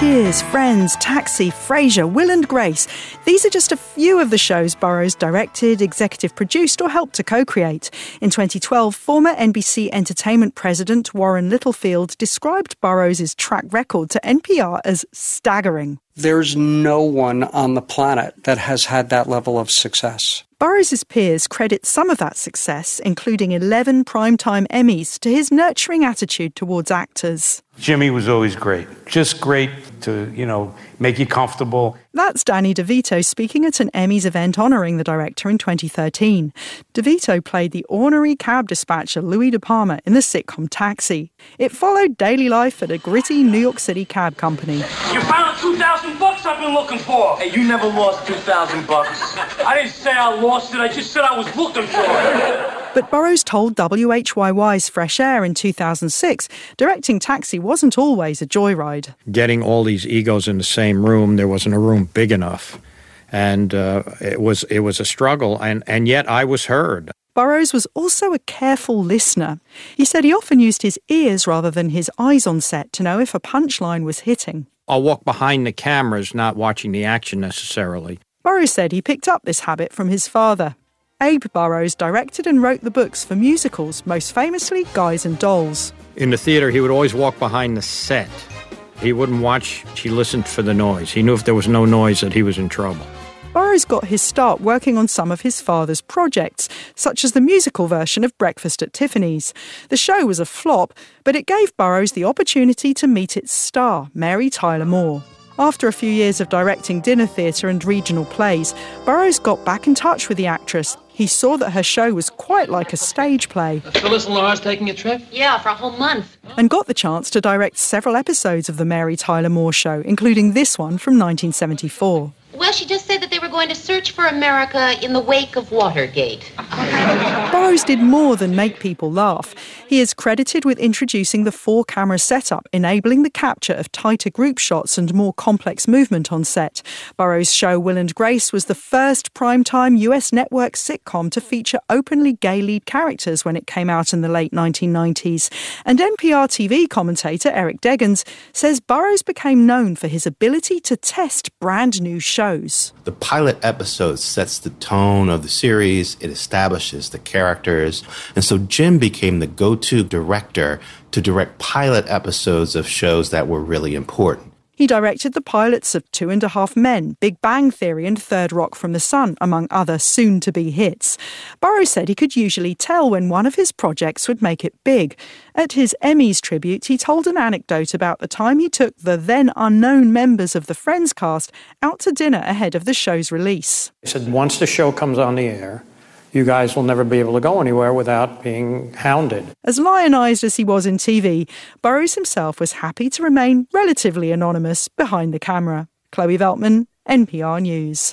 Cheers, Friends, Taxi, Frasier, Will and Grace. These are just a few of the shows Burrows directed, executive produced or helped to co-create. In 2012, former NBC Entertainment president Warren Littlefield described Burrows' track record to NPR as staggering. There's no one on the planet that has had that level of success. Burrows' peers credit some of that success, including 11 primetime Emmys, to his nurturing attitude towards actors. Jimmy was always great. Just great to, make you comfortable. That's Danny DeVito speaking at an Emmys event honouring the director in 2013. DeVito played the ornery cab dispatcher Louis De Palma in the sitcom Taxi. It followed daily life at a gritty New York City cab company. You found $2,000 I've been looking for. Hey, you never lost $2,000. I didn't say I lost it. I just said I was looking for it. But Burrows told WHYY's Fresh Air in 2006, directing Taxi wasn't always a joyride. Getting all these egos in the same room, there wasn't a room big enough. And it was a struggle, and yet I was heard. Burrows was also a careful listener. He said he often used his ears rather than his eyes on set to know if a punchline was hitting. I'll walk behind the cameras, not watching the action necessarily. Burrows said he picked up this habit from his father. Abe Burrows directed and wrote the books for musicals, most famously Guys and Dolls. In the theater, he would always walk behind the set. He wouldn't watch, he listened for the noise. He knew if there was no noise that he was in trouble. Burrows got his start working on some of his father's projects, such as the musical version of Breakfast at Tiffany's. The show was a flop, but it gave Burrows the opportunity to meet its star, Mary Tyler Moore. After a few years of directing dinner theatre and regional plays, Burrows got back in touch with the actress. He saw that her show was quite like a stage play. Phyllis and Laura's taking a trip? Yeah, for a whole month. And got the chance to direct several episodes of The Mary Tyler Moore Show, including this one from 1974. Well, she just said that they were going to search for America in the wake of Watergate. Burrows did more than make people laugh. He is credited with introducing the 4-camera setup, enabling the capture of tighter group shots and more complex movement on set. Burrows' show Will and Grace was the first primetime US network sitcom to feature openly gay lead characters when it came out in the late 1990s. And NPR TV commentator Eric Deggans says Burrows became known for his ability to test brand new shows. The pilot episode sets the tone of the series, it establishes the characters, and so Jim became the go-to director to direct pilot episodes of shows that were really important. He directed the pilots of 2.5 Men, Big Bang Theory and Third Rock from the Sun, among other soon-to-be hits. Burrows said he could usually tell when one of his projects would make it big. At his Emmys tribute, he told an anecdote about the time he took the then-unknown members of the Friends cast out to dinner ahead of the show's release. He said, once the show comes on the air, you guys will never be able to go anywhere without being hounded. As lionised as he was in TV, Burrows himself was happy to remain relatively anonymous behind the camera. Chloe Veltman, NPR News.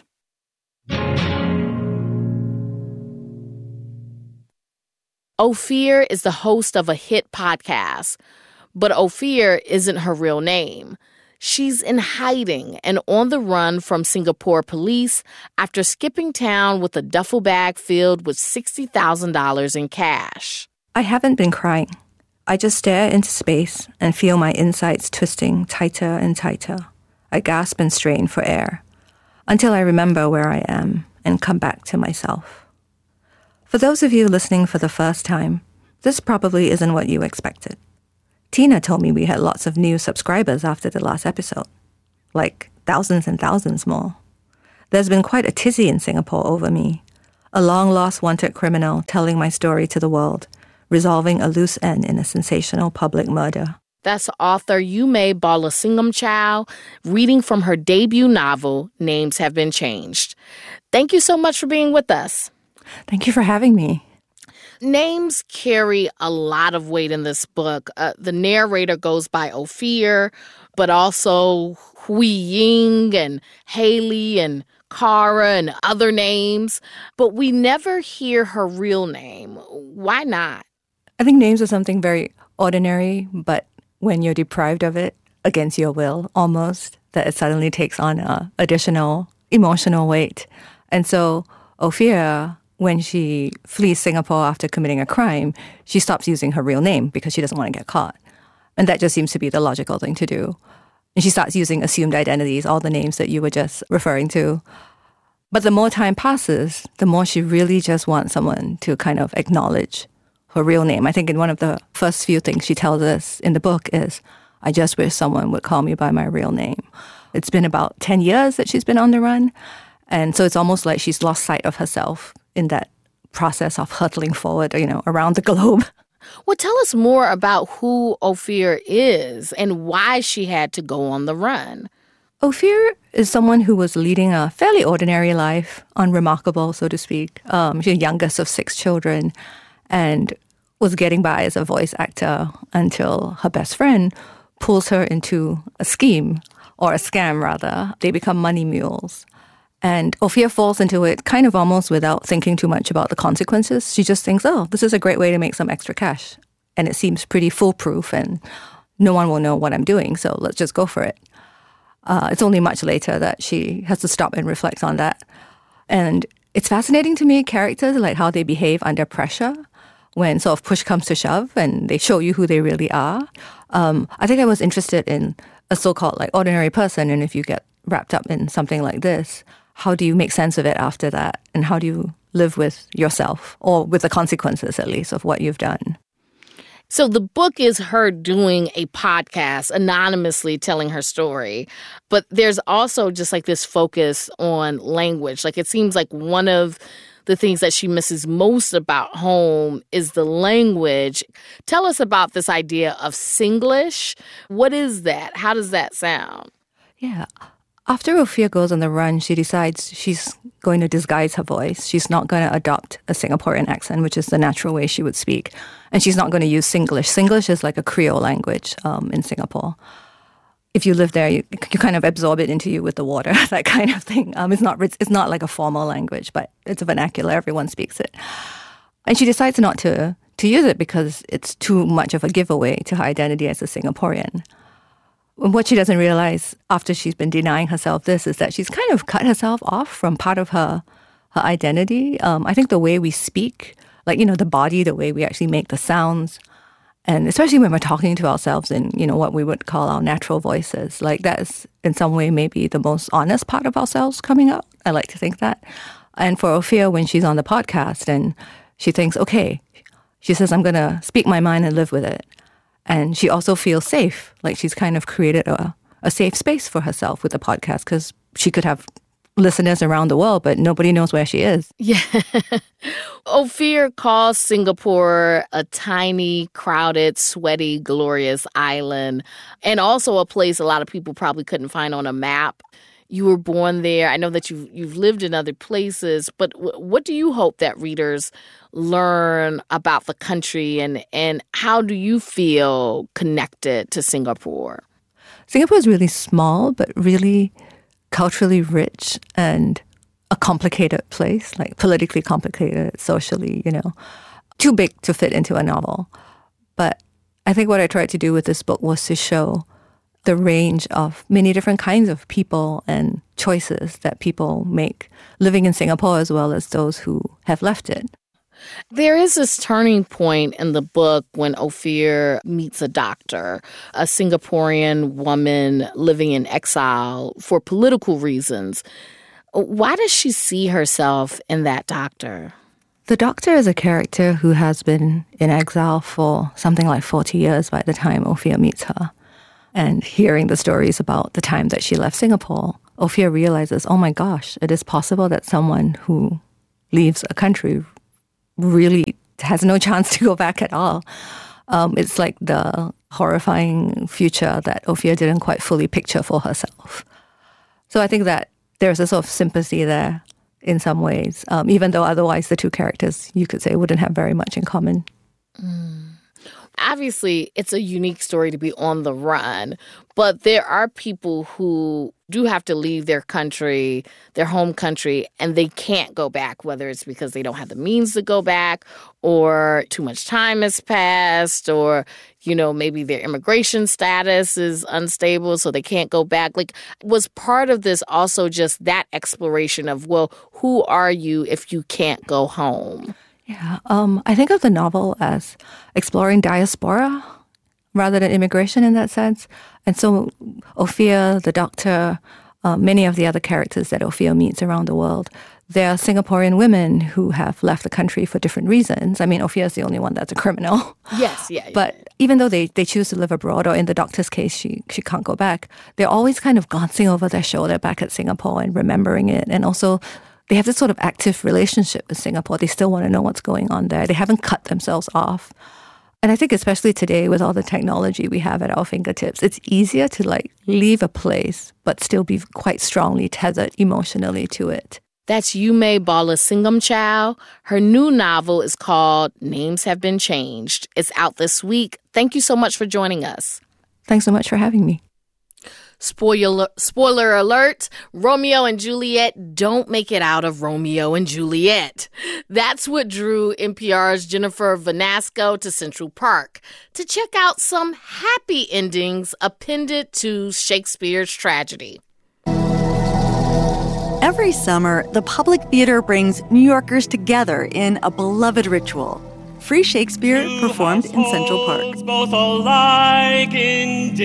Ophir is the host of a hit podcast, but Ophir isn't her real name. She's in hiding and on the run from Singapore police after skipping town with a duffel bag filled with $60,000 in cash. I haven't been crying. I just stare into space and feel my insides twisting tighter and tighter. I gasp and strain for air until I remember where I am and come back to myself. For those of you listening for the first time, this probably isn't what you expected. Tina told me we had lots of new subscribers after the last episode. Like thousands and thousands more. There's been quite a tizzy in Singapore over me. A long-lost wanted criminal telling my story to the world, resolving a loose end in a sensational public murder. That's author Yume Balasingam Chow, reading from her debut novel, Names Have Been Changed. Thank you so much for being with us. Thank you for having me. Names carry a lot of weight in this book. The narrator goes by Ophir, but also Hui Ying and Haley and Kara and other names. But we never hear her real name. Why not? I think names are something very ordinary, but when you're deprived of it, against your will almost, that it suddenly takes on additional emotional weight. And so Ophir, when she flees Singapore after committing a crime, she stops using her real name because she doesn't want to get caught. And that just seems to be the logical thing to do. And she starts using assumed identities, all the names that you were just referring to. But the more time passes, the more she really just wants someone to kind of acknowledge her real name. I think in one of the first few things she tells us in the book is, I just wish someone would call me by my real name. It's been about 10 years that she's been on the run. And so it's almost like she's lost sight of herself in that process of hurtling forward, around the globe. Well, tell us more about who Ophir is and why she had to go on the run. Ophir is someone who was leading a fairly ordinary life, unremarkable, so to speak. She's the youngest of 6 children and was getting by as a voice actor until her best friend pulls her into a scheme, or a scam rather. They become money mules. And Ophir falls into it kind of almost without thinking too much about the consequences. She just thinks, oh, this is a great way to make some extra cash. And it seems pretty foolproof and no one will know what I'm doing, so let's just go for it. It's only much later that she has to stop and reflect on that. And it's fascinating to me, characters, like how they behave under pressure when sort of push comes to shove and they show you who they really are. I think I was interested in a so-called like ordinary person, and if you get wrapped up in something like this, how do you make sense of it after that? And how do you live with yourself, or with the consequences, at least, of what you've done? So the book is her doing a podcast, anonymously telling her story. But there's also just like this focus on language. Like it seems like one of the things that she misses most about home is the language. Tell us about this idea of Singlish. What is that? How does that sound? Yeah. After Ophir goes on the run, she decides she's going to disguise her voice. She's not going to adopt a Singaporean accent, which is the natural way she would speak. And she's not going to use Singlish. Singlish is like a Creole language in Singapore. If you live there, you kind of absorb it into you with the water, that kind of thing. It's not like a formal language, but it's a vernacular. Everyone speaks it. And she decides not to use it because it's too much of a giveaway to her identity as a Singaporean. What she doesn't realize after she's been denying herself this is that she's kind of cut herself off from part of her identity. I think the way we speak, like, the body, the way we actually make the sounds, and especially when we're talking to ourselves in, what we would call our natural voices, like that's in some way maybe the most honest part of ourselves coming out. I like to think that. And for Ophir, when she's on the podcast and she thinks, okay, she says, I'm going to speak my mind and live with it. And she also feels safe, like she's kind of created a safe space for herself with the podcast, because she could have listeners around the world, but nobody knows where she is. Yeah. Ophir calls Singapore a tiny, crowded, sweaty, glorious island, and also a place a lot of people probably couldn't find on a map. You were born there. I know that you've lived in other places, but what do you hope that readers learn about the country, and how do you feel connected to Singapore? Singapore is really small, but really culturally rich and a complicated place, like politically complicated, socially, too big to fit into a novel. But I think what I tried to do with this book was to show the range of many different kinds of people and choices that people make living in Singapore, as well as those who have left it. There is this turning point in the book when Ophir meets a doctor, a Singaporean woman living in exile for political reasons. Why does she see herself in that doctor? The doctor is a character who has been in exile for something like 40 years by the time Ophir meets her. And hearing the stories about the time that she left Singapore, Ophir realizes, oh my gosh, it is possible that someone who leaves a country really has no chance to go back at all. It's like the horrifying future that Ophir didn't quite fully picture for herself. So I think that there's a sort of sympathy there in some ways, even though otherwise the two characters, you could say, wouldn't have very much in common. Obviously, it's a unique story to be on the run, but there are people who do have to leave their country, their home country, and they can't go back, whether it's because they don't have the means to go back or too much time has passed, or, maybe their immigration status is unstable, so they can't go back. Like, was part of this also just that exploration of, well, who are you if you can't go home? Yeah, I think of the novel as exploring diaspora rather than immigration in that sense. And so Ophir, the doctor, many of the other characters that Ophir meets around the world, they're Singaporean women who have left the country for different reasons. I mean, Ophir is the only one that's a criminal. Yes, yeah. But even though they choose to live abroad, or in the doctor's case, she can't go back, they're always kind of glancing over their shoulder back at Singapore and remembering it. And also, they have this sort of active relationship with Singapore. They still want to know what's going on there. They haven't cut themselves off. And I think especially today with all the technology we have at our fingertips, it's easier to leave a place but still be quite strongly tethered emotionally to it. That's Yume Balasingham Chow. Her new novel is called Names Have Been Changed. It's out this week. Thank you so much for joining us. Thanks so much for having me. Spoiler alert, Romeo and Juliet don't make it out of Romeo and Juliet. That's what drew NPR's Jennifer Vanasco to Central Park, to check out some happy endings appended to Shakespeare's tragedy. Every summer, the Public Theater brings New Yorkers together in a beloved ritual. Free Shakespeare performed in Central Park. Both alike in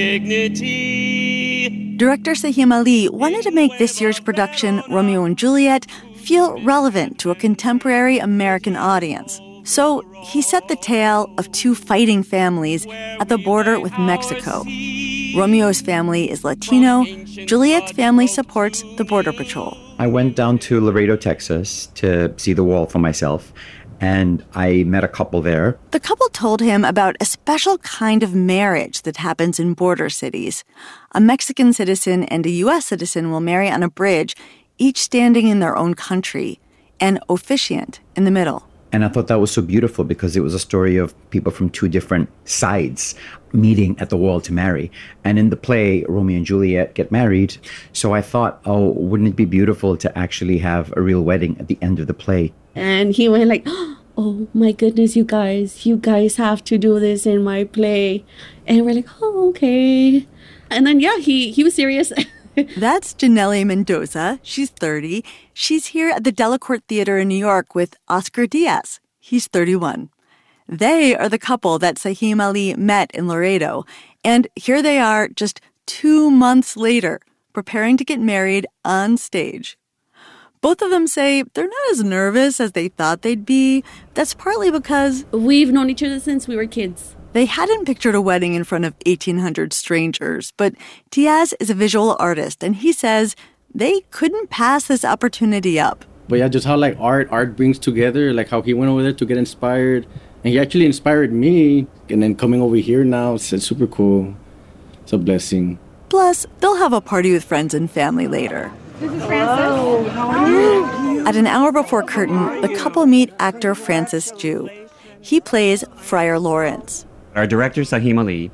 dignity. Director Sahim Ali wanted to make this year's production, Romeo and Juliet, feel relevant to a contemporary American audience. So he set the tale of two fighting families at the border with Mexico. Romeo's family is Latino. Juliet's family supports the Border Patrol. I went down to Laredo, Texas to see the wall for myself. And I met a couple there. The couple told him about a special kind of marriage that happens in border cities. A Mexican citizen and a U.S. citizen will marry on a bridge, each standing in their own country, and officiant in the middle. And I thought that was so beautiful because it was a story of people from two different sides meeting at the wall to marry. And in the play, Romeo and Juliet get married. So I thought, oh, wouldn't it be beautiful to actually have a real wedding at the end of the play? And he went like, oh my goodness, you guys have to do this in my play. And we're like, oh, okay. And then, yeah, he was serious. That's Janelle Mendoza. She's 30. She's here at the Delacorte Theater in New York with Oscar Diaz. He's 31. They are the couple that Sahim Ali met in Laredo. And here they are just 2 months later, preparing to get married on stage. Both of them say they're not as nervous as they thought they'd be. That's partly because we've known each other since we were kids. They hadn't pictured a wedding in front of 1,800 strangers, but Diaz is a visual artist, and he says they couldn't pass this opportunity up. But yeah, just how art brings together, like how he went over there to get inspired, and he actually inspired me, and then coming over here now, it's super cool. It's a blessing. Plus, they'll have a party with friends and family later. This is Francis. Oh, how are you? At an hour before curtain, the couple meet actor Francis Ju. He plays Friar Lawrence. Our director, Sahim Ali,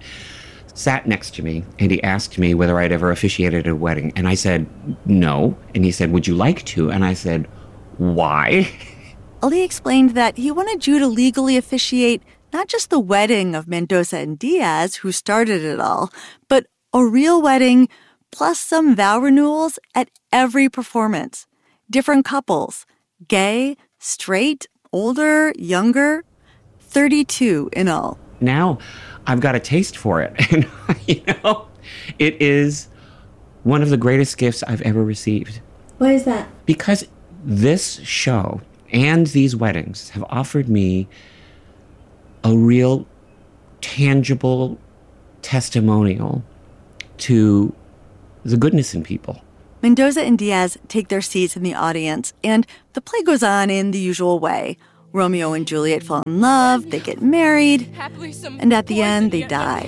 sat next to me, and he asked me whether I'd ever officiated a wedding. And I said, no. And he said, would you like to? And I said, why? Ali explained that he wanted Ju to legally officiate not just the wedding of Mendoza and Diaz, who started it all, but a real wedding plus some vow renewals at every performance. Different couples, gay, straight, older, younger, 32 in all. Now I've got a taste for it. And, it is one of the greatest gifts I've ever received. Why is that? Because this show and these weddings have offered me a real tangible testimonial to the goodness in people. Mendoza and Diaz take their seats in the audience, and the play goes on in the usual way. Romeo and Juliet fall in love, they get married, and at the end, they die.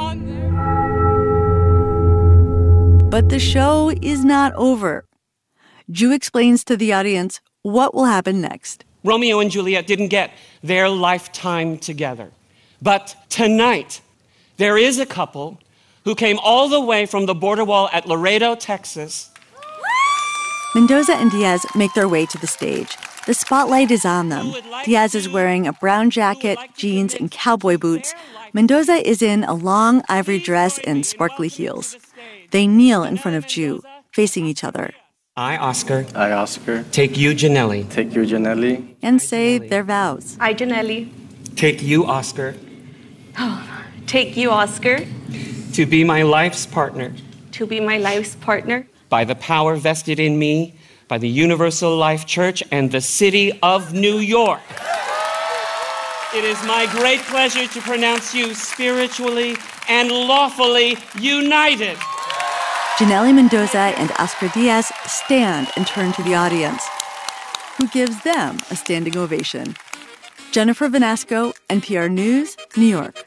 But the show is not over. Ju explains to the audience what will happen next. Romeo and Juliet didn't get their lifetime together. But tonight, there is a couple who came all the way from the border wall at Laredo, Texas. Mendoza and Diaz make their way to the stage. The spotlight is on them. Diaz is wearing a brown jacket, jeans, and cowboy boots. Mendoza is in a long ivory dress and sparkly heels. They kneel in front of Ju, facing each other. I, Oscar. I, Oscar. Take you, Janelle. Take you, Janelle. And say their vows. I, Janelle. Take you, Oscar. Oh, take you, Oscar, to be my life's partner, to be my life's partner, by the power vested in me by the Universal Life Church and the City of New York. It is my great pleasure to pronounce you spiritually and lawfully united. Janelle Mendoza and Oscar Diaz stand and turn to the audience, who gives them a standing ovation. Jennifer Vanasco, NPR News, New York.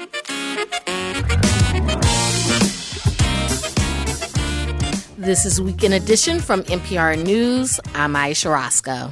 This is Weekend Edition from NPR News. I'm Aisha Roscoe.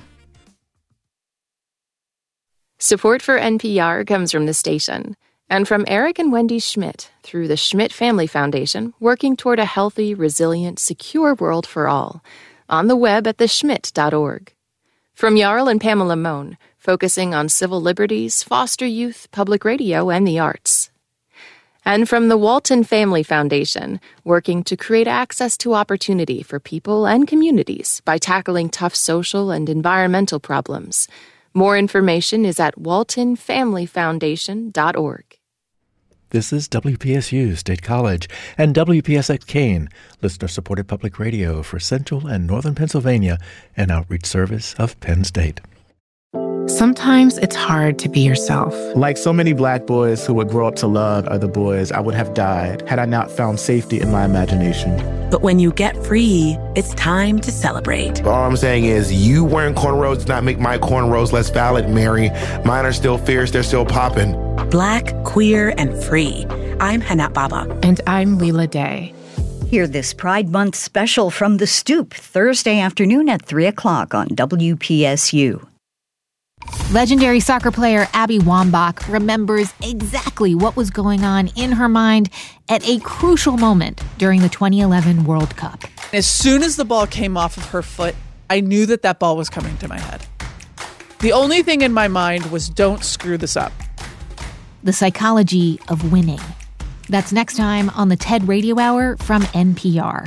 Support for NPR comes from the station and from Eric and Wendy Schmidt through the Schmidt Family Foundation, working toward a healthy, resilient, secure world for all. On the web at theschmidt.org. From Jarl and Pamela Mohn, focusing on civil liberties, foster youth, public radio, and the arts. And from the Walton Family Foundation, working to create access to opportunity for people and communities by tackling tough social and environmental problems. More information is at waltonfamilyfoundation.org. This is WPSU State College and WPSX Kane, listener-supported public radio for Central and Northern Pennsylvania, an outreach service of Penn State. Sometimes it's hard to be yourself. Like so many black boys who would grow up to love other boys, I would have died had I not found safety in my imagination. But when you get free, it's time to celebrate. All I'm saying is you wearing cornrows does not make my cornrows less valid, Mary. Mine are still fierce, they're still popping. Black, queer, and free. I'm Hanat Baba. And I'm Leela Day. Hear this Pride Month special from The Stoop, Thursday afternoon at 3 o'clock on WPSU. Legendary soccer player Abby Wambach remembers exactly what was going on in her mind at a crucial moment during the 2011 World Cup. As soon as the ball came off of her foot, I knew that ball was coming to my head. The only thing in my mind was, don't screw this up. The psychology of winning. That's next time on the TED Radio Hour from NPR.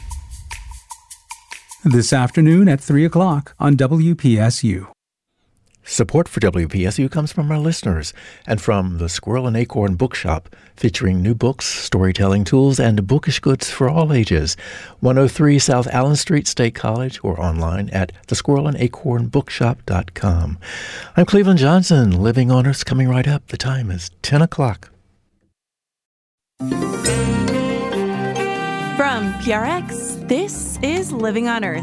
This afternoon at 3 o'clock on WPSU. Support for WPSU comes from our listeners and from the Squirrel and Acorn Bookshop, featuring new books, storytelling tools, and bookish goods for all ages. 103 South Allen Street, State College, or online at thesquirrelandacornbookshop.com. I'm Cleveland Johnson. Living on Earth's coming right up. The time is 10 o'clock. From PRX, this is Living on Earth.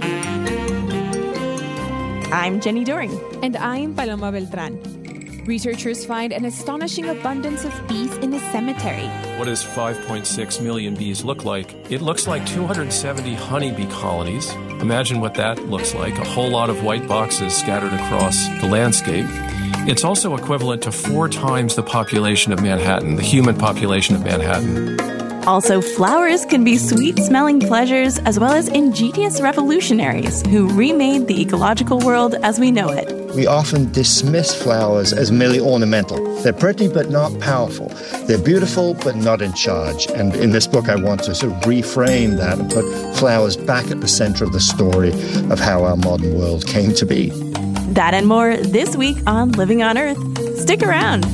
I'm Jenny Doring. And I'm Paloma Beltran. Researchers find an astonishing abundance of bees in the cemetery. What does 5.6 million bees look like? It looks like 270 honeybee colonies. Imagine what that looks like, a whole lot of white boxes scattered across the landscape. It's also equivalent to 4 times the population of Manhattan, the human population of Manhattan. Also, flowers can be sweet-smelling pleasures as well as ingenious revolutionaries who remade the ecological world as we know it. We often dismiss flowers as merely ornamental. They're pretty but not powerful. They're beautiful but not in charge. And in this book, I want to sort of reframe that and put flowers back at the center of the story of how our modern world came to be. That and more this week on Living on Earth. Stick around.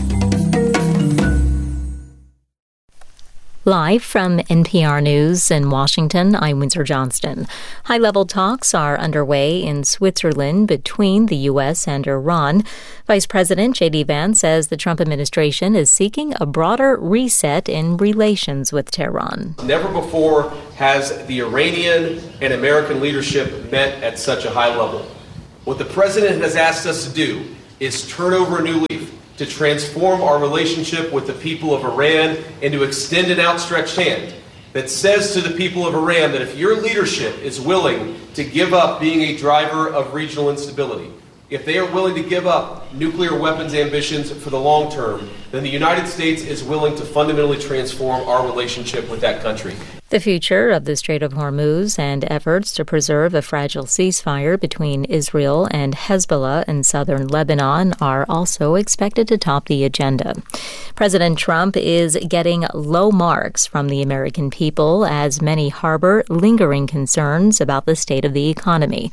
Live from NPR News in Washington, I'm Windsor Johnston. High-level talks are underway in Switzerland between the U.S. and Iran. Vice President J.D. Vance says the Trump administration is seeking a broader reset in relations with Tehran. Never before has the Iranian and American leadership met at such a high level. What the president has asked us to do is turn over a new leaf, to transform our relationship with the people of Iran and to extend an outstretched hand that says to the people of Iran that if your leadership is willing to give up being a driver of regional instability, if they are willing to give up nuclear weapons ambitions for the long term, then the United States is willing to fundamentally transform our relationship with that country. The future of the Strait of Hormuz and efforts to preserve a fragile ceasefire between Israel and Hezbollah in southern Lebanon are also expected to top the agenda. President Trump is getting low marks from the American people as many harbor lingering concerns about the state of the economy.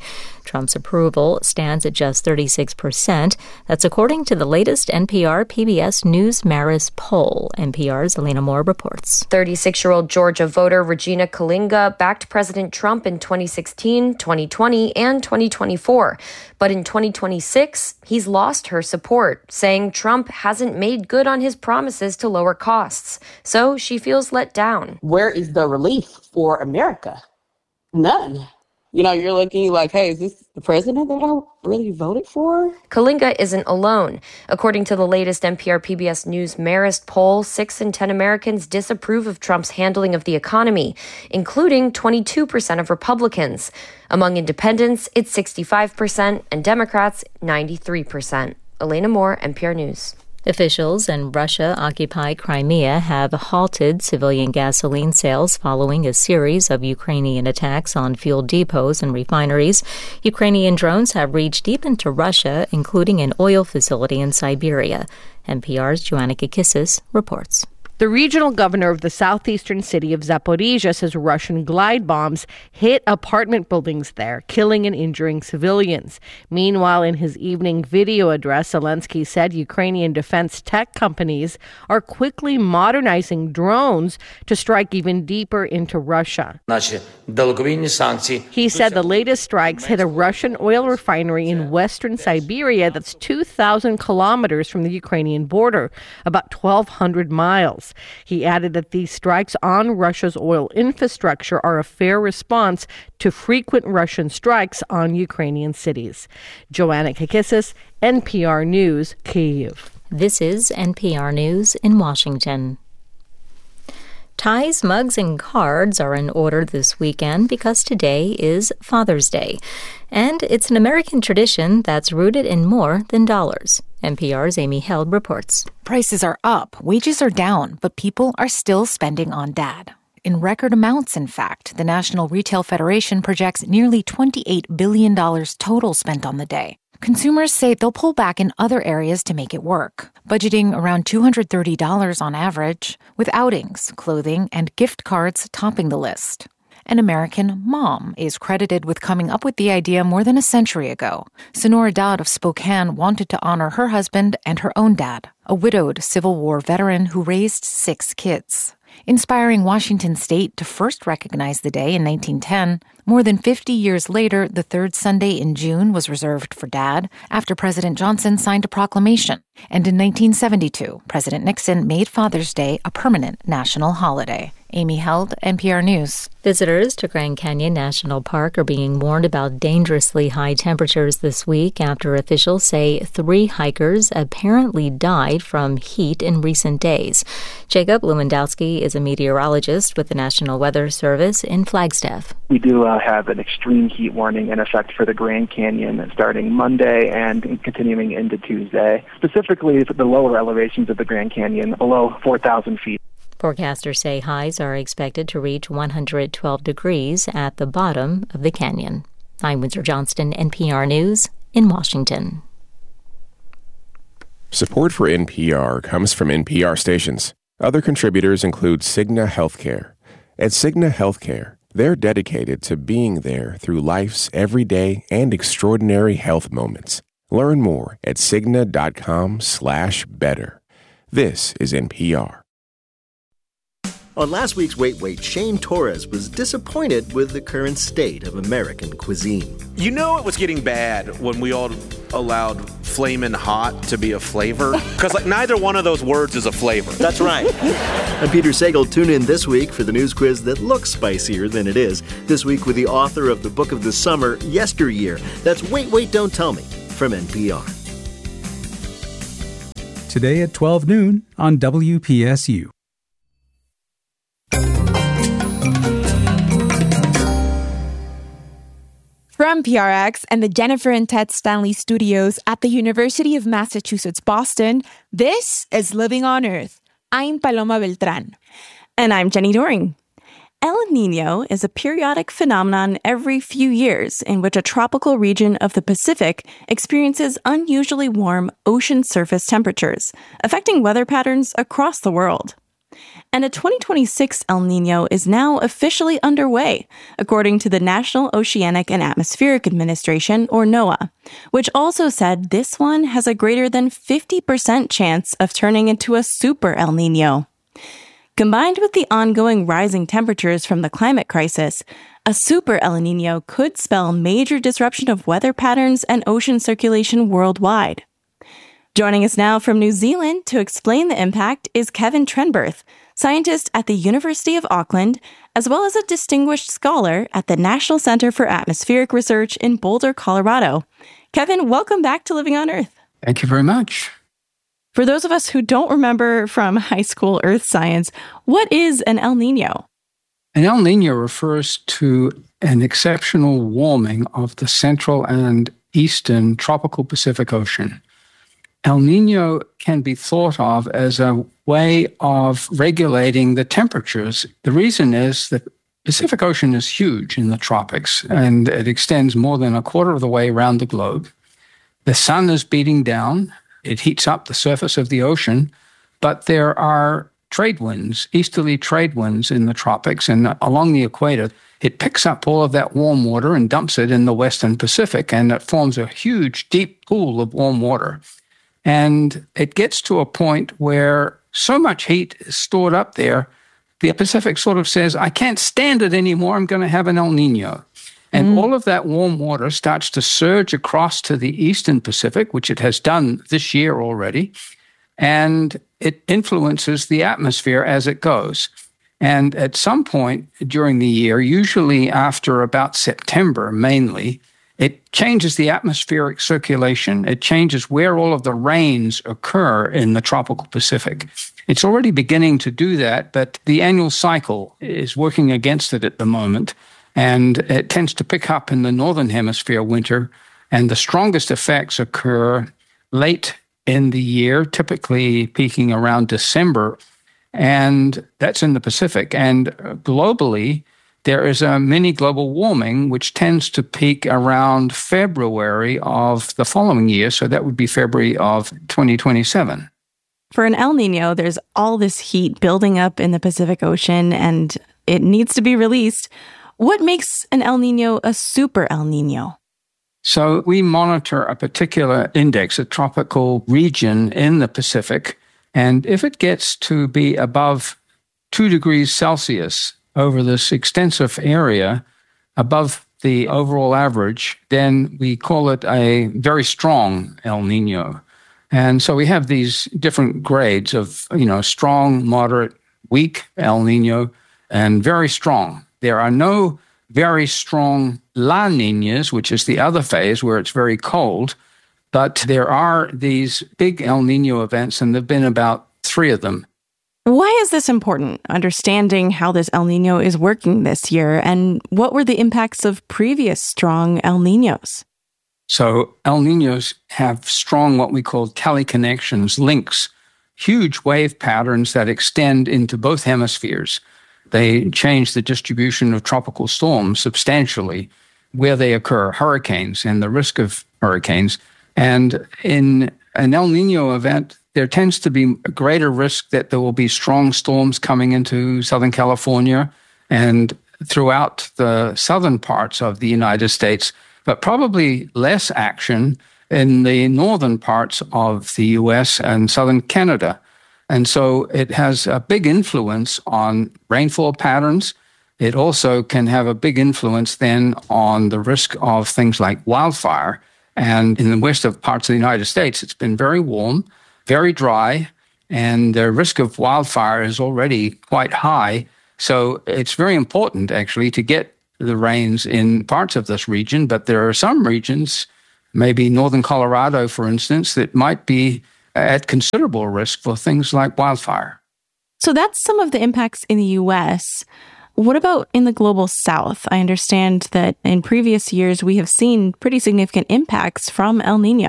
Trump's approval stands at just 36%. That's according to the latest NPR-PBS News Marist poll. NPR's Elena Moore reports. 36-year-old Georgia voter Regina Kalinga backed President Trump in 2016, 2020, and 2024. But in 2026, he's lost her support, saying Trump hasn't made good on his promises to lower costs. So she feels let down. Where is the relief for America? None. You're looking like, hey, is this the president that I really voted for? Kalinga isn't alone. According to the latest NPR-PBS News Marist poll, 6 in 10 Americans disapprove of Trump's handling of the economy, including 22% of Republicans. Among independents, it's 65%, and Democrats, 93%. Elena Moore, NPR News. Officials in Russia-occupied Crimea have halted civilian gasoline sales following a series of Ukrainian attacks on fuel depots and refineries. Ukrainian drones have reached deep into Russia, including an oil facility in Siberia. NPR's Joanna Kakissis reports. The regional governor of the southeastern city of Zaporizhzhia says Russian glide bombs hit apartment buildings there, killing and injuring civilians. Meanwhile, in his evening video address, Zelensky said Ukrainian defense tech companies are quickly modernizing drones to strike even deeper into Russia. He said the latest strikes hit a Russian oil refinery in western Siberia that's 2,000 kilometers from the Ukrainian border, about 1,200 miles. He added that these strikes on Russia's oil infrastructure are a fair response to frequent Russian strikes on Ukrainian cities. Joanna Kakissis, NPR News, Kyiv. This is NPR News in Washington. Ties, mugs, and cards are in order this weekend because today is Father's Day. And it's an American tradition that's rooted in more than dollars. NPR's Amy Held reports. Prices are up, wages are down, but people are still spending on Dad. In record amounts, in fact. The National Retail Federation projects nearly $28 billion total spent on the day. Consumers say they'll pull back in other areas to make it work, budgeting around $230 on average, with outings, clothing, and gift cards topping the list. An American mom is credited with coming up with the idea more than a century ago. Sonora Dodd of Spokane wanted to honor her husband and her own dad, a widowed Civil War veteran who raised 6 kids. Inspiring Washington state to first recognize the day in 1910, more than 50 years later, the third Sunday in June was reserved for Dad after President Johnson signed a proclamation. And in 1972, President Nixon made Father's Day a permanent national holiday. Amy Held, NPR News. Visitors to Grand Canyon National Park are being warned about dangerously high temperatures this week after officials say 3 hikers apparently died from heat in recent days. Jacob Lewandowski is a meteorologist with the National Weather Service in Flagstaff. We do have an extreme heat warning in effect for the Grand Canyon starting Monday and continuing into Tuesday, specifically for the lower elevations of the Grand Canyon below 4,000 feet. Forecasters say highs are expected to reach 112 degrees at the bottom of the canyon. I'm Windsor Johnston, NPR News in Washington. Support for NPR comes from NPR stations. Other contributors include Cigna Healthcare. At Cigna Healthcare, they're dedicated to being there through life's everyday and extraordinary health moments. Learn more at Cigna.com/better. This is NPR. On last week's Wait, Shane Torres was disappointed with the current state of American cuisine. You know it was getting bad when we all allowed flamin' hot to be a flavor? Because neither one of those words is a flavor. That's right. I'm Peter Sagal. Tune in this week for the news quiz that looks spicier than it is. This week with the author of the book of the summer, Yesteryear. That's Wait, Don't Tell Me from NPR. Today at 12 noon on WPSU. From PRX and the Jennifer and Ted Stanley studios at the University of Massachusetts, Boston, this is Living on Earth. I'm Paloma Beltran. And I'm Jenny Doring. El Niño is a periodic phenomenon every few years in which a tropical region of the Pacific experiences unusually warm ocean surface temperatures, affecting weather patterns across the world. And a 2026 El Niño is now officially underway, according to the National Oceanic and Atmospheric Administration, or NOAA, which also said this one has a greater than 50% chance of turning into a super El Niño. Combined with the ongoing rising temperatures from the climate crisis, a super El Niño could spell major disruption of weather patterns and ocean circulation worldwide. Joining us now from New Zealand to explain the impact is Kevin Trenberth, scientist at the University of Auckland, as well as a distinguished scholar at the National Center for Atmospheric Research in Boulder, Colorado. Kevin, welcome back to Living on Earth. Thank you very much. For those of us who don't remember from high school earth science, what is an El Niño? An El Niño refers to an exceptional warming of the central and eastern tropical Pacific Ocean. El Niño can be thought of as a way of regulating the temperatures. The reason is that the Pacific Ocean is huge in the tropics, and it extends more than a quarter of the way around the globe. The sun is beating down. It heats up the surface of the ocean, but there are trade winds, easterly trade winds in the tropics, and along the equator, it picks up all of that warm water and dumps it in the Western Pacific, and it forms a huge, deep pool of warm water. And it gets to a point where so much heat is stored up there, the Pacific sort of says, I can't stand it anymore, I'm going to have an El Niño. And all of that warm water starts to surge across to the eastern Pacific, which it has done this year already, and it influences the atmosphere as it goes. And at some point during the year, usually after about September mainly, it changes the atmospheric circulation. It changes where all of the rains occur in the tropical Pacific. It's already beginning to do that, but the annual cycle is working against it at the moment. And it tends to pick up in the northern hemisphere winter. And the strongest effects occur late in the year, typically peaking around December. And that's in the Pacific. And globally, there is a mini global warming, which tends to peak around February of the following year. So that would be February of 2027. For an El Niño, there's all this heat building up in the Pacific Ocean, and it needs to be released. What makes an El Niño a super El Niño? So we monitor a particular index, a tropical region in the Pacific. And if it gets to be above 2 degrees Celsius over this extensive area, above the overall average, then we call it a very strong El Niño. And so we have these different grades of, strong, moderate, weak El Niño, and very strong. There are no very strong La Niñas, which is the other phase where it's very cold, but there are these big El Niño events, and there have been about 3 of them. Why is this important, understanding how this El Niño is working this year, and what were the impacts of previous strong El Niños? So El Niños have strong, what we call teleconnections, links, huge wave patterns that extend into both hemispheres. They change the distribution of tropical storms substantially, where they occur, hurricanes and the risk of hurricanes. And in an El Niño event, there tends to be a greater risk that there will be strong storms coming into Southern California and throughout the southern parts of the United States, but probably less action in the northern parts of the U.S. and southern Canada. And so it has a big influence on rainfall patterns. It also can have a big influence then on the risk of things like wildfire. And in the western parts of the United States, it's been very warm, very dry, and the risk of wildfire is already quite high. So it's very important, actually, to get the rains in parts of this region. But there are some regions, maybe northern Colorado, for instance, that might be at considerable risk for things like wildfire. So that's some of the impacts in the U.S. What about in the global south? I understand that in previous years, we have seen pretty significant impacts from El Niño.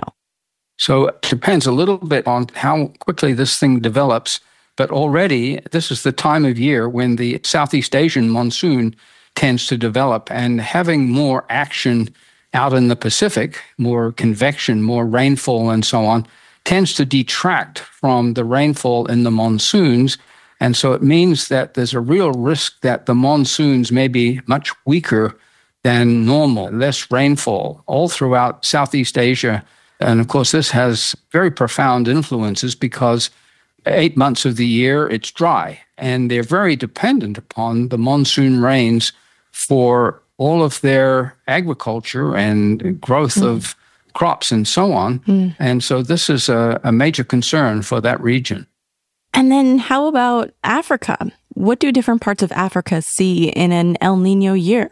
So it depends a little bit on how quickly this thing develops. But already, this is the time of year when the Southeast Asian monsoon tends to develop, and having more action out in the Pacific, more convection, more rainfall and so on, tends to detract from the rainfall in the monsoons. And so it means that there's a real risk that the monsoons may be much weaker than normal, less rainfall all throughout Southeast Asia. And of course, this has very profound influences because 8 months of the year it's dry, and they're very dependent upon the monsoon rains for all of their agriculture and growth of crops and so on. And so this is a major concern for that region. And then how about Africa? What do different parts of Africa see in an El Nino year?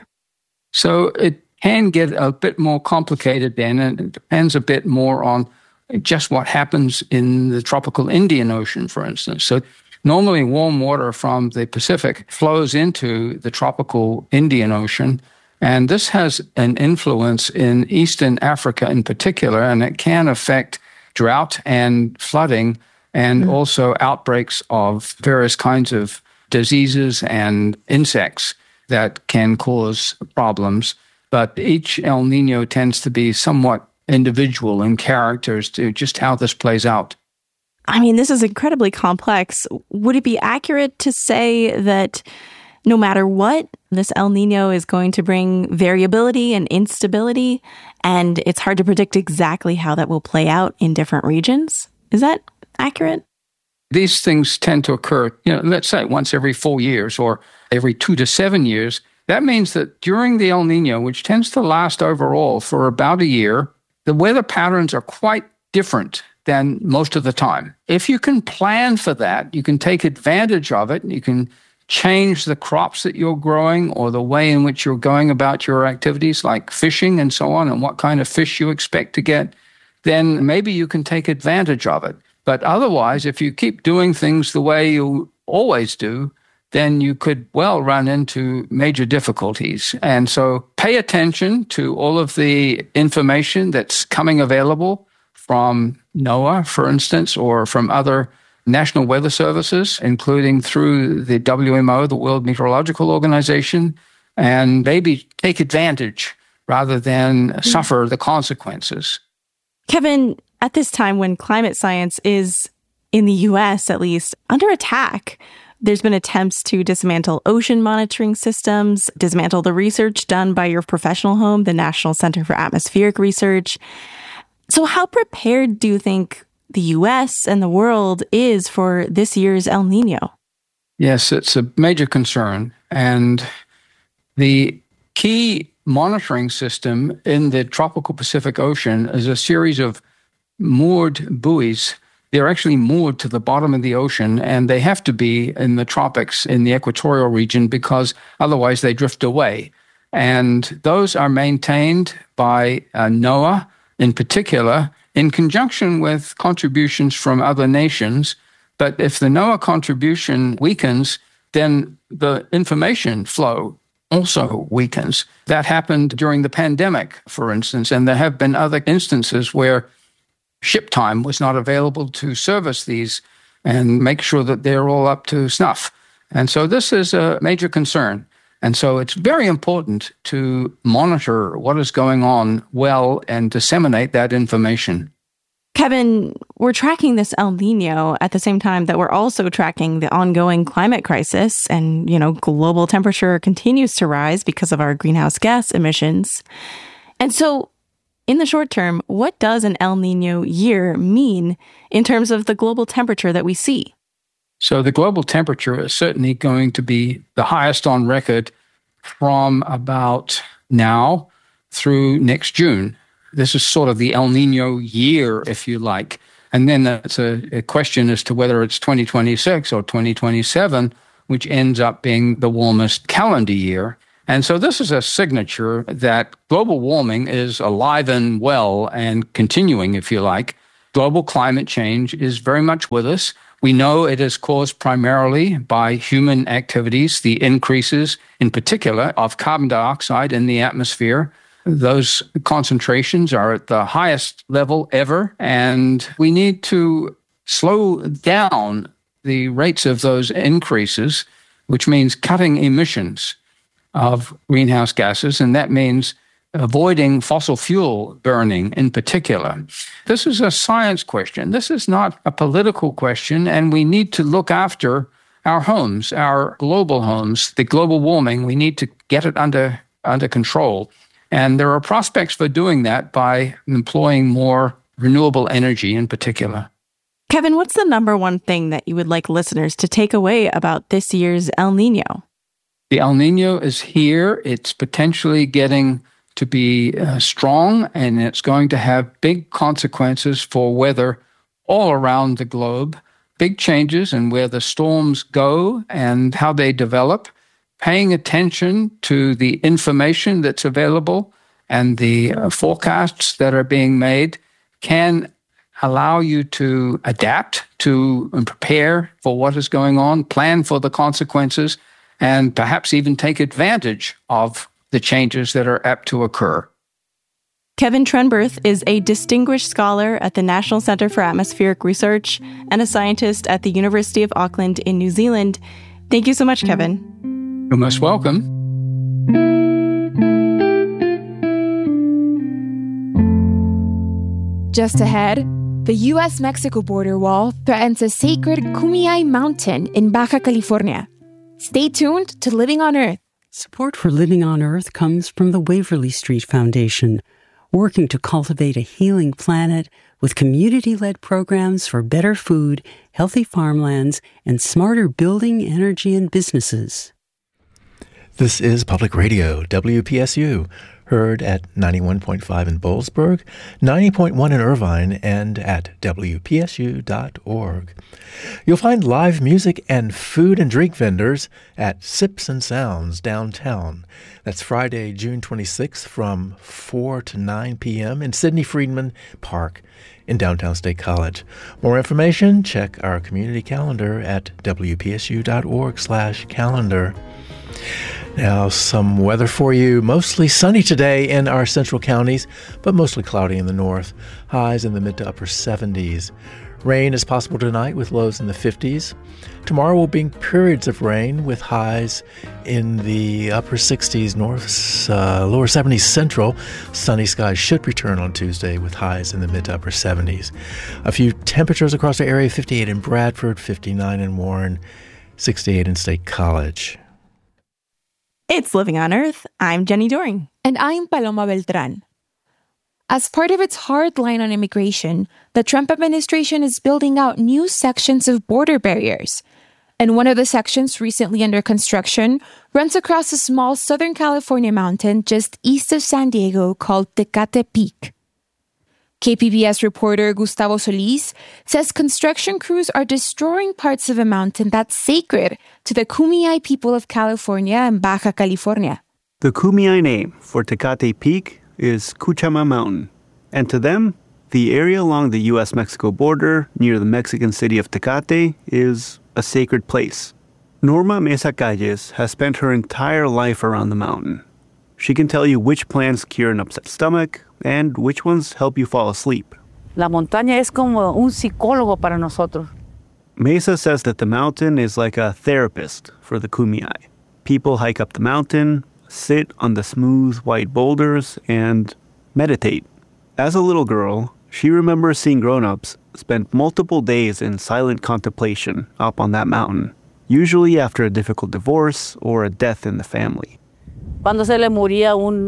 So it can get a bit more complicated then, and it depends a bit more on just what happens in the tropical Indian Ocean, for instance. So normally warm water from the Pacific flows into the tropical Indian Ocean, and this has an influence in Eastern Africa in particular, and it can affect drought and flooding and also outbreaks of various kinds of diseases and insects that can cause problems. But each El Nino tends to be somewhat individual in character as to just how this plays out. I mean, this is incredibly complex. Would it be accurate to say that no matter what, this El Nino is going to bring variability and instability, and it's hard to predict exactly how that will play out in different regions? Is that accurate? These things tend to occur, let's say once every 4 years or every 2 to 7 years. That means that during the El Nino, which tends to last overall for about a year, the weather patterns are quite different than most of the time. If you can plan for that, you can take advantage of it, you can change the crops that you're growing or the way in which you're going about your activities like fishing and so on, and what kind of fish you expect to get, then maybe you can take advantage of it. But otherwise, if you keep doing things the way you always do, then you could well run into major difficulties. And so pay attention to all of the information that's coming available from NOAA, for instance, or from other national weather services, including through the WMO, the World Meteorological Organization, and maybe take advantage rather than suffer the consequences. Kevin, at this time when climate science is, in the U.S. at least, under attack, there's been attempts to dismantle ocean monitoring systems, dismantle the research done by your professional home, the National Center for Atmospheric Research. So how prepared do you think the U.S. and the world is for this year's El Nino? Yes, it's a major concern. And the key monitoring system in the tropical Pacific Ocean is a series of moored buoys. They're actually moored to the bottom of the ocean, and they have to be in the tropics in the equatorial region because otherwise they drift away. And those are maintained by NOAA in particular, in conjunction with contributions from other nations. But if the NOAA contribution weakens, then the information flow also weakens. That happened during the pandemic, for instance, and there have been other instances where ship time was not available to service these and make sure that they're all up to snuff. And so this is a major concern. And so it's very important to monitor what is going on well and disseminate that information. Kevin, we're tracking this El Nino at the same time that we're also tracking the ongoing climate crisis. And, global temperature continues to rise because of our greenhouse gas emissions. And so in the short term, what does an El Nino year mean in terms of the global temperature that we see? So the global temperature is certainly going to be the highest on record from about now through next June. This is sort of the El Nino year, if you like. And then it's a question as to whether it's 2026 or 2027, which ends up being the warmest calendar year. And so this is a signature that global warming is alive and well and continuing, if you like. Global climate change is very much with us. We know it is caused primarily by human activities, the increases in particular of carbon dioxide in the atmosphere. Those concentrations are at the highest level ever, and we need to slow down the rates of those increases, which means cutting emissions of greenhouse gases, and that means avoiding fossil fuel burning in particular. This is a science question. This is not a political question, and we need to look after our homes, our global homes, the global warming. We need to get it under control. And there are prospects for doing that by employing more renewable energy in particular. Kevin, what's the number one thing that you would like listeners to take away about this year's El Niño? The El Niño is here. It's potentially getting to be strong, and it's going to have big consequences for weather all around the globe. Big changes in where the storms go and how they develop. Paying attention to the information that's available and the forecasts that are being made can allow you to adapt to and prepare for what is going on, plan for the consequences, and perhaps even take advantage of the changes that are apt to occur. Kevin Trenberth is a distinguished scholar at the National Centre for Atmospheric Research and a scientist at the University of Auckland in New Zealand. Thank you so much, Kevin. You're most welcome. Just ahead, the U.S.-Mexico border wall threatens a sacred Kumeyaay Mountain in Baja California. Stay tuned to Living on Earth. Support for Living on Earth comes from the Waverly Street Foundation, working to cultivate a healing planet with community-led programs for better food, healthy farmlands, and smarter building, energy, and businesses. This is Public Radio, WPSU, heard at 91.5 in Boalsburg, 90.1 in Irvine, and at WPSU.org. You'll find live music and food and drink vendors at Sips and Sounds downtown. That's Friday, June 26th from 4 to 9 p.m. in Sidney Friedman Park in downtown State College. More information, check our community calendar at WPSU.org/calendar. Now, some weather for you. Mostly sunny today in our central counties, but mostly cloudy in the north. Highs in the mid to upper 70s. Rain is possible tonight with lows in the 50s. Tomorrow will bring periods of rain with highs in the upper 60s north, lower 70s central. Sunny skies should return on Tuesday with highs in the mid to upper 70s. A few temperatures across the area, 58 in Bradford, 59 in Warren, 68 in State College. It's Living on Earth. I'm Jenny Doring. And I'm Paloma Beltran. As part of its hard line on immigration, the Trump administration is building out new sections of border barriers. And one of the sections recently under construction runs across a small Southern California mountain just east of San Diego called Tecate Peak. KPBS reporter Gustavo Solis says construction crews are destroying parts of a mountain that's sacred to the Kumeyaay people of California and Baja California. The Kumeyaay name for Tecate Peak is Cuchama Mountain, and to them, the area along the U.S.-Mexico border near the Mexican city of Tecate is a sacred place. Norma Mesa Calles has spent her entire life around the mountain. She can tell you which plants cure an upset stomach and which ones help you fall asleep. La montaña es como un psicólogo para nosotros. Mesa says that the mountain is like a therapist for the Kumeyaay. People hike up the mountain, sit on the smooth white boulders, and meditate. As a little girl, she remembers seeing grown-ups spend multiple days in silent contemplation up on that mountain, usually after a difficult divorce or a death in the family. Cuando se le moría un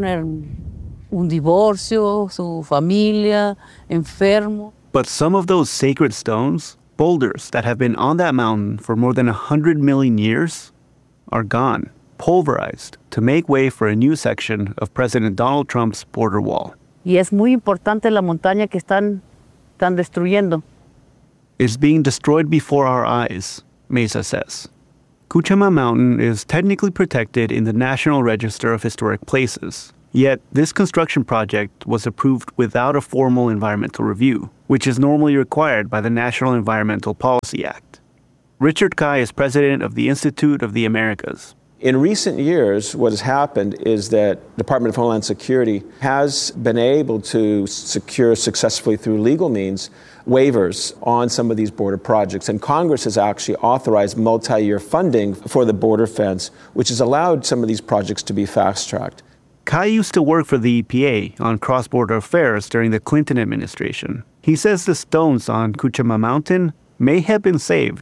divorcio, su familia, enfermo. But some of those sacred stones, boulders that have been on that mountain for more than 100 million years, are gone, pulverized, to make way for a new section of President Donald Trump's border wall. Y es muy importante la montaña que están destruyendo. It's being destroyed before our eyes, Mesa says. Cuchama Mountain is technically protected in the National Register of Historic Places. Yet, this construction project was approved without a formal environmental review, which is normally required by the National Environmental Policy Act. Richard Kai is president of the Institute of the Americas. In recent years, what has happened is that the Department of Homeland Security has been able to secure successfully through legal means waivers on some of these border projects. And Congress has actually authorized multi-year funding for the border fence, which has allowed some of these projects to be fast-tracked. Kai used to work for the EPA on cross-border affairs during the Clinton administration. He says the stones on Cuchama Mountain may have been saved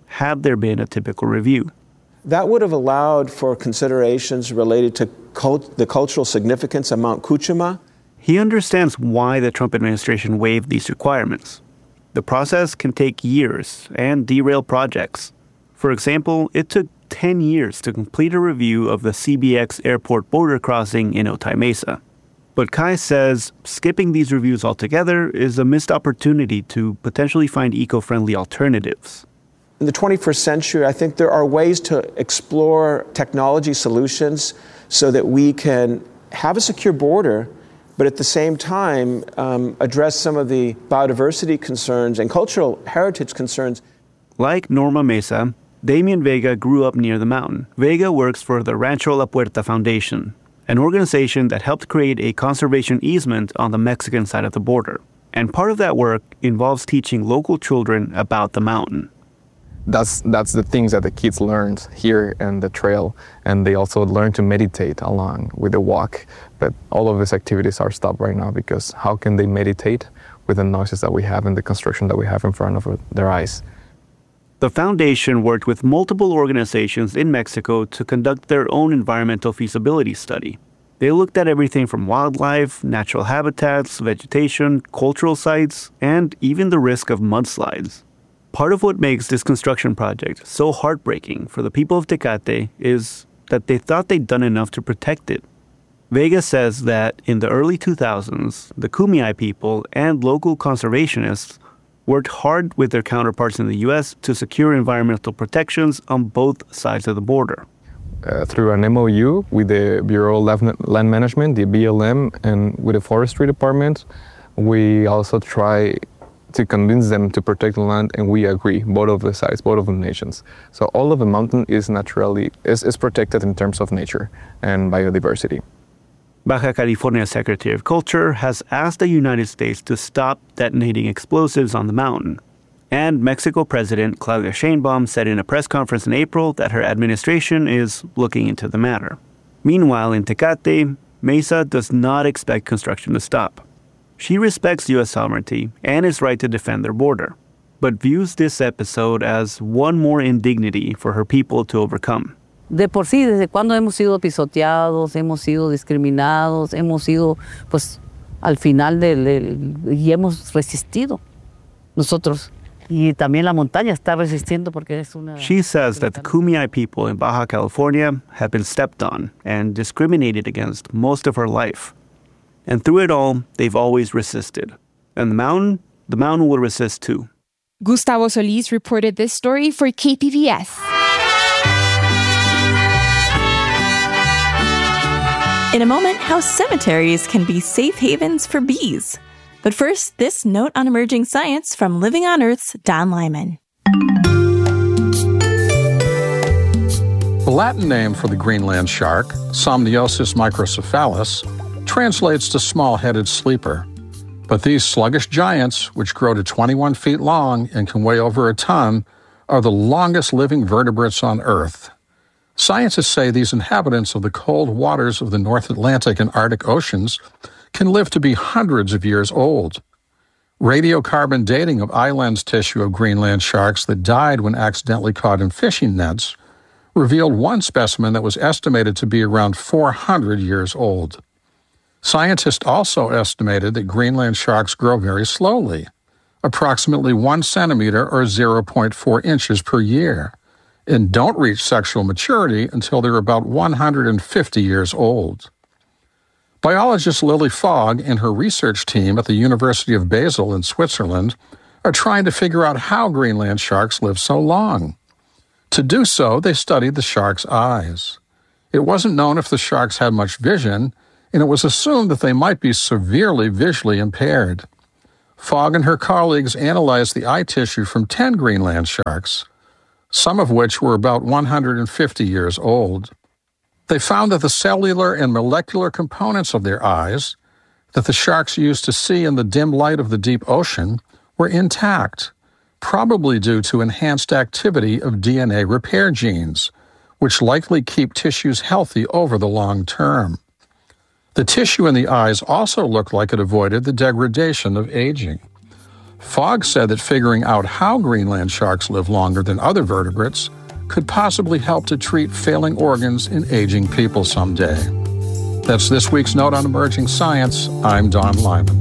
had there been a typical review. That would have allowed for considerations related to the cultural significance of Mount Kuchuma. He understands why the Trump administration waived these requirements. The process can take years and derail projects. For example, it took 10 years to complete a review of the CBX airport border crossing in Otay Mesa. But Kai says skipping these reviews altogether is a missed opportunity to potentially find eco-friendly alternatives. In the 21st century, I think there are ways to explore technology solutions so that we can have a secure border, but at the same time address some of the biodiversity concerns and cultural heritage concerns. Like Norma Mesa, Damian Vega grew up near the mountain. Vega works for the Rancho La Puerta Foundation, an organization that helped create a conservation easement on the Mexican side of the border. And part of that work involves teaching local children about the mountain. That's the things that the kids learned here in the trail, and they also learn to meditate along with the walk. But all of these activities are stopped right now because how can they meditate with the noises that we have and the construction that we have in front of their eyes? The foundation worked with multiple organizations in Mexico to conduct their own environmental feasibility study. They looked at everything from wildlife, natural habitats, vegetation, cultural sites, and even the risk of mudslides. Part of what makes this construction project so heartbreaking for the people of Tecate is that they thought they'd done enough to protect it. Vega says that in the early 2000s, the Kumeyaay people and local conservationists worked hard with their counterparts in the U.S. to secure environmental protections on both sides of the border. Through an MOU with the Bureau of Land Management, the BLM, and with the Forestry Department, we also try to convince them to protect the land, and we agree, both of the sides, both of the nations. So all of the mountain is protected in terms of nature and biodiversity. Baja California Secretary of Culture has asked the United States to stop detonating explosives on the mountain. And Mexico President Claudia Sheinbaum said in a press conference in April that her administration is looking into the matter. Meanwhile, in Tecate, Mesa does not expect construction to stop. She respects U.S. sovereignty and its right to defend their border, but views this episode as one more indignity for her people to overcome. De por sí, desde cuando hemos sido pisoteados, hemos sido discriminados, hemos sido, pues, al final y hemos resistido nosotros. Y también la montaña está resistiendo porque es una... She says that the Kumeyaay people in Baja California have been stepped on and discriminated against most of her life. And through it all, they've always resisted. And the mountain will resist too. Gustavo Solis reported this story for KPBS. In a moment, how cemeteries can be safe havens for bees. But first, this note on emerging science from Living on Earth's Don Lyman. The Latin name for the Greenland shark, Somniosus microcephalus, translates to small-headed sleeper. But these sluggish giants, which grow to 21 feet long and can weigh over a ton, are the longest living vertebrates on Earth. Scientists say these inhabitants of the cold waters of the North Atlantic and Arctic Oceans can live to be hundreds of years old. Radiocarbon dating of eye-lens tissue of Greenland sharks that died when accidentally caught in fishing nets revealed one specimen that was estimated to be around 400 years old. Scientists also estimated that Greenland sharks grow very slowly, approximately 1 centimeter or 0.4 inches per year, and don't reach sexual maturity until they're about 150 years old. Biologist Lily Fogg and her research team at the University of Basel in Switzerland are trying to figure out how Greenland sharks live so long. To do so, they studied the sharks' eyes. It wasn't known if the sharks had much vision, and it was assumed that they might be severely visually impaired. Fogg and her colleagues analyzed the eye tissue from 10 Greenland sharks, some of which were about 150 years old. They found that the cellular and molecular components of their eyes that the sharks used to see in the dim light of the deep ocean were intact, probably due to enhanced activity of DNA repair genes, which likely keep tissues healthy over the long term. The tissue in the eyes also looked like it avoided the degradation of aging. Fogg said that figuring out how Greenland sharks live longer than other vertebrates could possibly help to treat failing organs in aging people someday. That's this week's Note on Emerging Science. I'm Don Lyman.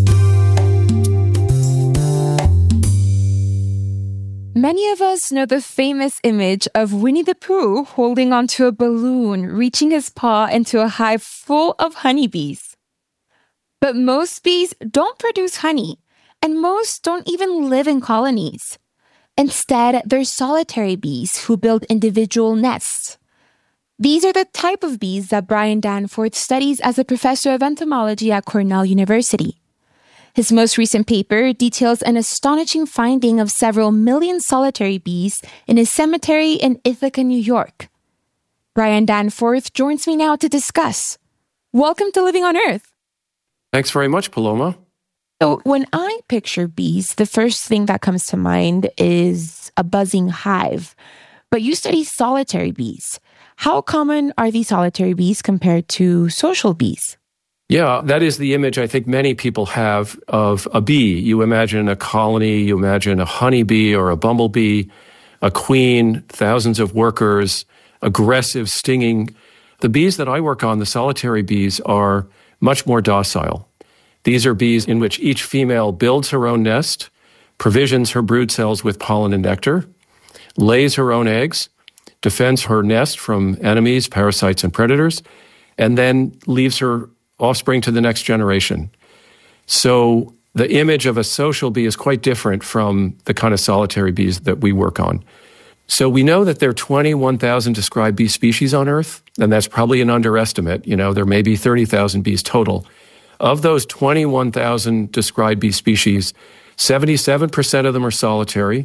Many of us know the famous image of Winnie the Pooh holding onto a balloon, reaching his paw into a hive full of honeybees. But most bees don't produce honey, and most don't even live in colonies. Instead, they're solitary bees who build individual nests. These are the type of bees that Brian Danforth studies as a professor of entomology at Cornell University. His most recent paper details an astonishing finding of several million solitary bees in a cemetery in Ithaca, New York. Brian Danforth joins me now to discuss. Welcome to Living on Earth. Thanks very much, Paloma. So when I picture bees, the first thing that comes to mind is a buzzing hive. But you study solitary bees. How common are these solitary bees compared to social bees? Yeah, that is the image I think many people have of a bee. You imagine a colony, you imagine a honeybee or a bumblebee, a queen, thousands of workers, aggressive, stinging. The bees that I work on, the solitary bees, are much more docile. These are bees in which each female builds her own nest, provisions her brood cells with pollen and nectar, lays her own eggs, defends her nest from enemies, parasites, and predators, and then leaves her offspring to the next generation. So the image of a social bee is quite different from the kind of solitary bees that we work on. So we know that there are 21,000 described bee species on Earth, and that's probably an underestimate. There may be 30,000 bees total. Of those 21,000 described bee species, 77% of them are solitary,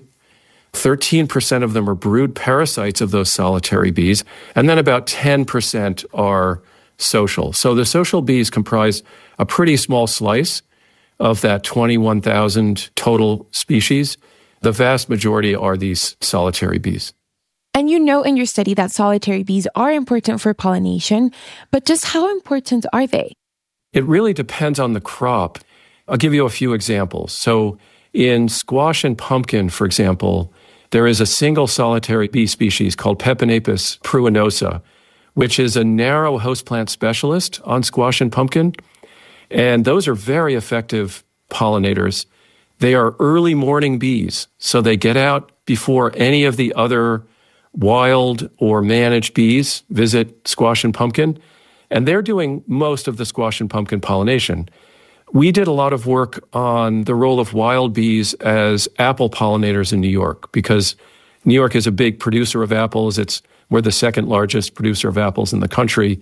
13% of them are brood parasites of those solitary bees, and then about 10% are social. So the social bees comprise a pretty small slice of that 21,000 total species. The vast majority are these solitary bees. And you know in your study that solitary bees are important for pollination, but just how important are they? It really depends on the crop. I'll give you a few examples. So in squash and pumpkin, for example, there is a single solitary bee species called Peponapus pruinosa, which is a narrow host plant specialist on squash and pumpkin. And those are very effective pollinators. They are early morning bees, so they get out before any of the other wild or managed bees visit squash and pumpkin, and they're doing most of the squash and pumpkin pollination. We did a lot of work on the role of wild bees as apple pollinators in New York, because New York is a big producer of apples. We're the second largest producer of apples in the country.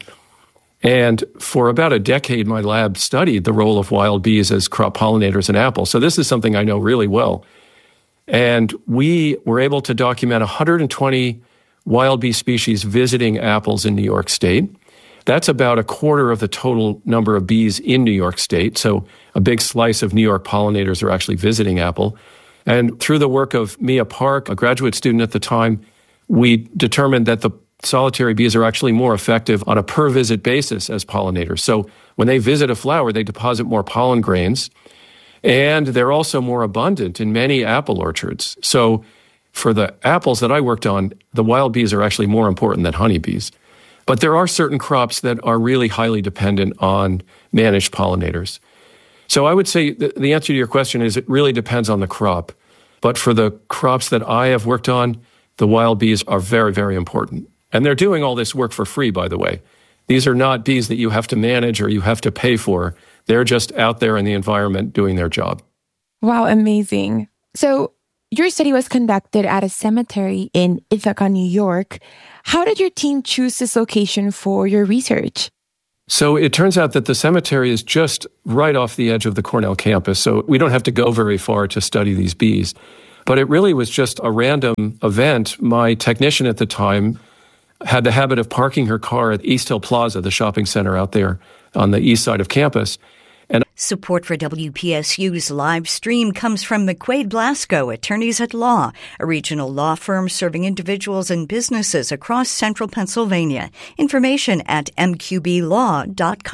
And for about a decade, my lab studied the role of wild bees as crop pollinators in apples. So this is something I know really well. And we were able to document 120 wild bee species visiting apples in New York State. That's about a quarter of the total number of bees in New York State. So a big slice of New York pollinators are actually visiting apple. And through the work of Mia Park, a graduate student at the time, we determined that the solitary bees are actually more effective on a per-visit basis as pollinators. So when they visit a flower, they deposit more pollen grains, and they're also more abundant in many apple orchards. So for the apples that I worked on, the wild bees are actually more important than honeybees. But there are certain crops that are really highly dependent on managed pollinators. So I would say the answer to your question is it really depends on the crop. But for the crops that I have worked on, the wild bees are very, very important. And they're doing all this work for free, by the way. These are not bees that you have to manage or you have to pay for. They're just out there in the environment doing their job. Wow, amazing. So your study was conducted at a cemetery in Ithaca, New York. How did your team choose this location for your research? So it turns out that the cemetery is just right off the edge of the Cornell campus, so we don't have to go very far to study these bees. But it really was just a random event. My technician at the time had the habit of parking her car at East Hill Plaza, the shopping center out there on the east side of campus. Support for WPSU's live stream comes from McQuaid Blasco, Attorneys at Law, a regional law firm serving individuals and businesses across central Pennsylvania. Information at mqblaw.com.